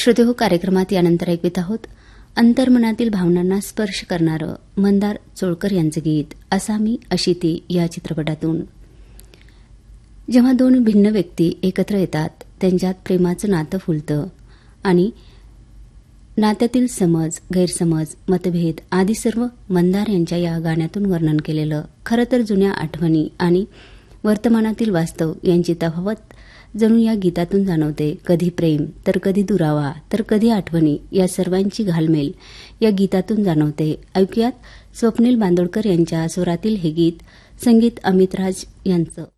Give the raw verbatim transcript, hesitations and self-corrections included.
श्रोतेहो, कार्यक्रमात यानंतर ऐकत आहोत अंतर्मनातील भावनांना स्पर्श करणारं मंदार चोळकर यांचं गीत असा मी अशी ती या चित्रपटातून. जेव्हा दोन भिन्न व्यक्ती एकत्र येतात त्यांच्यात प्रेमाचं नातं फुलतं आणि नात्यातील समज, गैरसमज, मतभेद आदी सर्व मंदार यांच्या या गाण्यातून वर्णन केलेलं. खरं तर जुन्या आठवणी आणि वर्तमानातील वास्तव यांची तफावत जणू या गीतातून जाणवते. कधी प्रेम तर कधी दुरावा तर कधी आठवणी या सर्वांची घालमेल या गीतातून जाणवते. ऐकूयात स्वप्नील बांदोडकर यांच्या स्वरातील हे गीत, संगीत अमित राज यांचं.